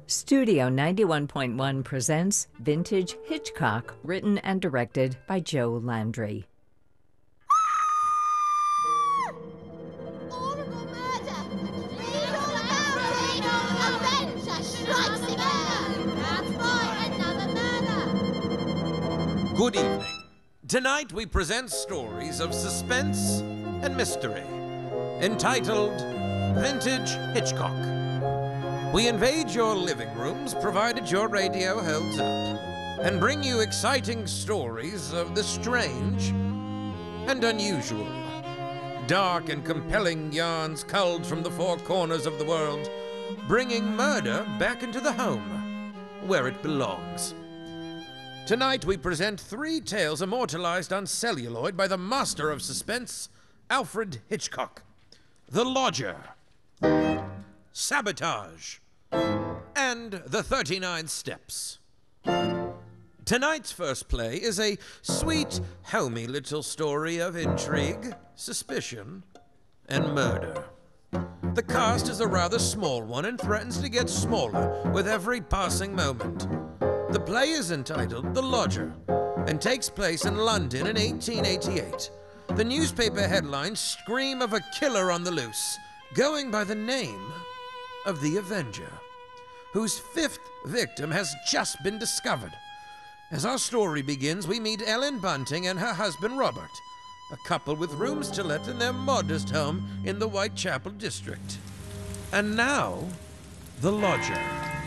Studio 91.1 presents Vintage Hitchcock, written and directed by Joe Landry. Horrible murder! Read all about it! Avenger strikes again! That's right, another murder! Good evening. Tonight we present stories of suspense and mystery, entitled Vintage Hitchcock. We invade your living rooms, provided your radio holds up, and bring you exciting stories of the strange and unusual. Dark and compelling yarns culled from the four corners of the world, bringing murder back into the home, where it belongs. Tonight we present three tales immortalized on celluloid by the master of suspense, Alfred Hitchcock. The Lodger, Sabotage, and The 39 Steps. Tonight's first play is a sweet, homey little story of intrigue, suspicion, and murder. The cast is a rather small one and threatens to get smaller with every passing moment. The play is entitled The Lodger and takes place in London in 1888. The newspaper headlines scream of a killer on the loose, going by the name of the Avenger, whose fifth victim has just been discovered. As our story begins, we meet Ellen Bunting and her husband Robert, a couple with rooms to let in their modest home in the Whitechapel district. And now, The Lodger.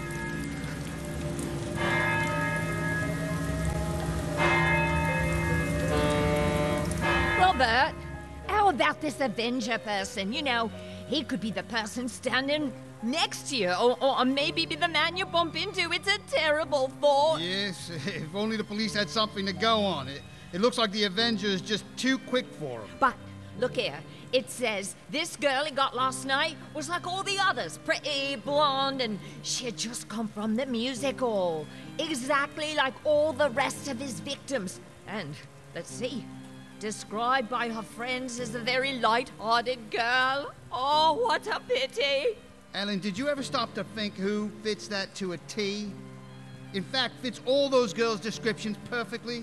Robert, how about this Avenger person? You know, he could be the person standing next to you, or maybe be the man you bump into. It's a terrible thought. Yes, if only the police had something to go on. It looks like the Avenger is just too quick for him. But, look here. It says this girl he got last night was like all the others. Pretty, blonde, and she had just come from the music hall. Exactly like all the rest of his victims. And, let's see, described by her friends as a very light-hearted girl. Oh, what a pity. Ellen, did you ever stop to think who fits that to a T? In fact, fits all those girls' descriptions perfectly.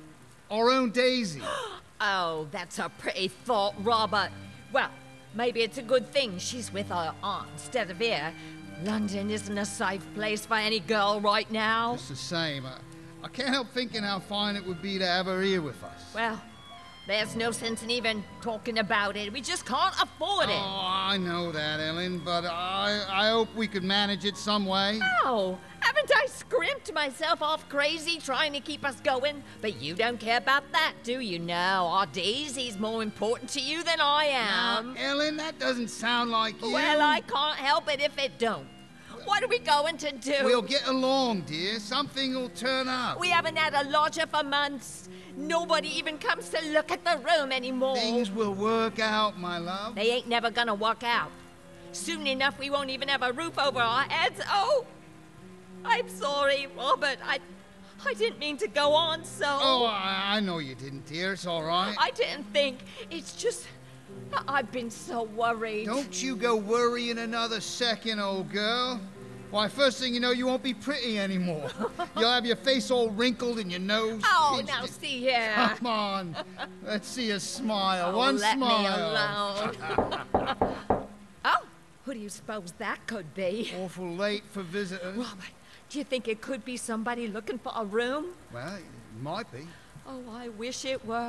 Our own Daisy. Oh, that's a pretty thought, Robert. Well, maybe it's a good thing she's with her aunt instead of here. London isn't a safe place for any girl right now. Just the same. I can't help thinking how fine it would be to have her here with us. Well, there's no sense in even talking about it. We just can't afford it. Oh, I know that, Ellen, but I hope we could manage it some way. Oh, haven't I scrimped myself off crazy trying to keep us going? But you don't care about that, do you? No, our Daisy's more important to you than I am. Now, Ellen, that doesn't sound like you. Well, I can't help it if it don't. What are we going to do? We'll get along, dear. Something will turn up. We haven't had a lodger for months. Nobody even comes to look at the room anymore. Things will work out, my love. They ain't never gonna work out. Soon enough, we won't even have a roof over our heads. Oh, I'm sorry, Robert. I didn't mean to go on so. Oh, I know you didn't, dear. It's all right. I didn't think. It's just, I've been so worried. Don't you go worrying another second, old girl. Why, first thing you know, you won't be pretty anymore. You'll have your face all wrinkled and your nose Oh, pinched. now see here. Come on. Let's see a smile. Oh, One let smile. me alone. Oh, who do you suppose that could be? Awful late for visitors. Robert, do you think it could be somebody looking for a room? Well, it might be. Oh, I wish it were.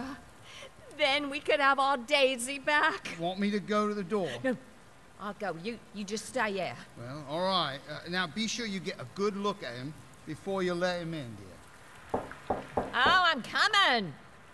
Then we could have our Daisy back. Want me to go to the door? No, I'll go. You just stay here. Well, all right. Now, be sure you get a good look at him before you let him in, dear. Oh, I'm coming.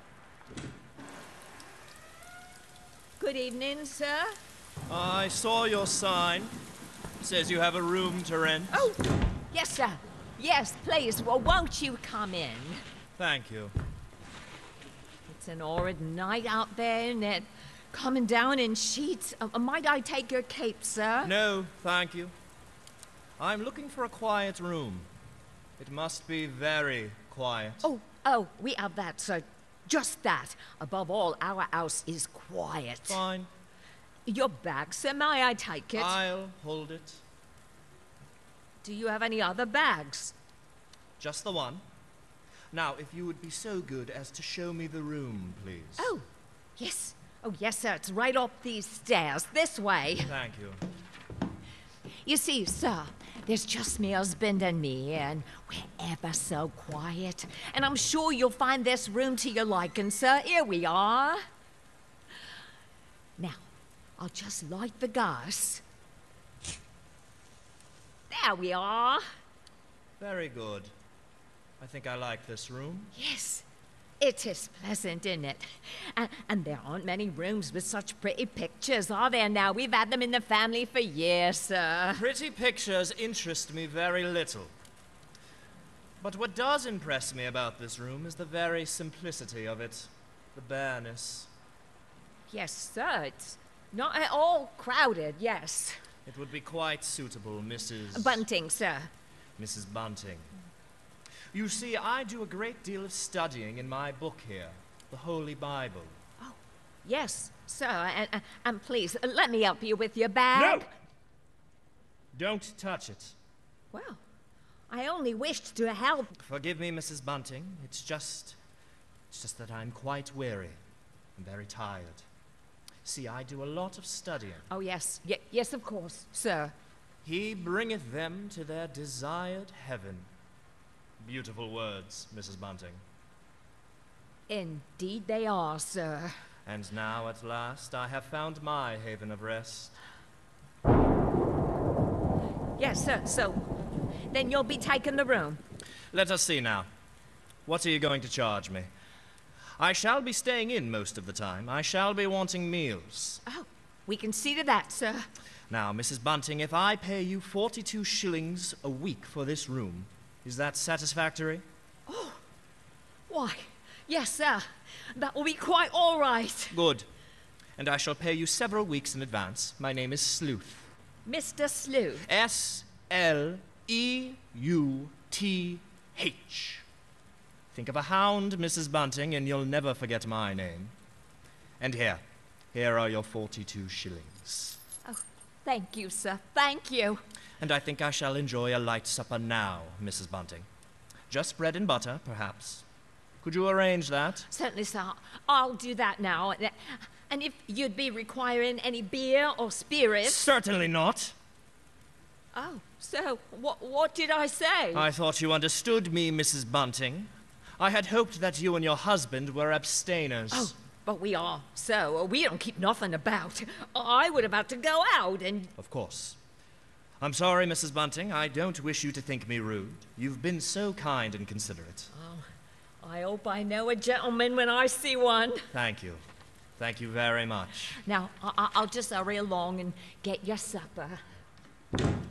Good evening, sir. I saw your sign. Says you have a room to rent. Oh, yes, sir. Yes, please. Well, won't you come in? Thank you. It's an horrid night out there, isn't it? Coming down in sheets. Might I take your cape, sir? No, thank you. I'm looking for a quiet room. It must be very quiet. Oh, we have that, sir. Just that. Above all, our house is quiet. Fine. Your bag, sir, may I take it? I'll hold it. Do you have any other bags? Just the one. Now, if you would be so good as to show me the room, please. Oh, yes. Oh, yes, sir. It's right up these stairs. This way. Thank you. You see, sir, there's just me husband and me, and we're ever so quiet. And I'm sure you'll find this room to your liking, sir. Here we are. Now, I'll just light the gas. There we are. Very good. I think I like this room. Yes, it is pleasant, isn't it? And there aren't many rooms with such pretty pictures, are there now? We've had them in the family for years, sir. Pretty pictures interest me very little. But what does impress me about this room is the very simplicity of it, the bareness. Yes, sir, it's not at all crowded, yes. It would be quite suitable, Mrs. Bunting, sir. Mrs. Bunting. You see, I do a great deal of studying in my book here, the Holy Bible. Oh, yes, sir, and please, let me help you with your bag. No! Don't touch it. Well, I only wished to help. Forgive me, Mrs. Bunting. It's just that I'm quite weary and very tired. See, I do a lot of studying. Oh, yes, yes, of course, sir. He bringeth them to their desired heaven. Beautiful words, Mrs. Bunting. Indeed they are, sir. And now, at last, I have found my haven of rest. Yes, sir, so then you'll be taking the room. Let us see now. What are you going to charge me? I shall be staying in most of the time. I shall be wanting meals. Oh, we can see to that, sir. Now, Mrs. Bunting, if I pay you 42 shillings a week for this room, is that satisfactory? Why, yes, sir. That will be quite all right. Good. And I shall pay you several weeks in advance. My name is Sleuth. Mr. Sleuth. S-L-E-U-T-H. Think of a hound, Mrs. Bunting, and you'll never forget my name. And here are your 42 shillings. Oh, thank you, sir. Thank you. And I think I shall enjoy a light supper now, Mrs. Bunting. Just bread and butter, perhaps. Could you arrange that? Certainly, sir. I'll do that now. And if you'd be requiring any beer or spirits... Certainly not. Oh, so what did I say? I thought you understood me, Mrs. Bunting. I had hoped that you and your husband were abstainers. Oh, but we are, so we don't keep nothing about. I would about to go out and... Of course. I'm sorry, Mrs. Bunting. I don't wish you to think me rude. You've been so kind and considerate. Oh, I hope I know a gentleman when I see one. Thank you. Thank you very much. Now, I'll just hurry along and get your supper.